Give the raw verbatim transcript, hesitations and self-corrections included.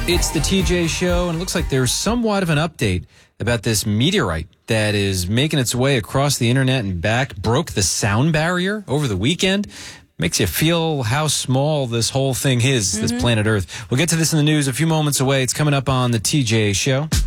It's the T J Show, and it looks like there's somewhat of an update about this meteorite that is making its way across the internet and back. Broke the sound barrier over the weekend. Makes you feel how small this whole thing is, mm-hmm. this planet Earth. We'll get to this in the news a few moments away. It's coming up on the T J Show.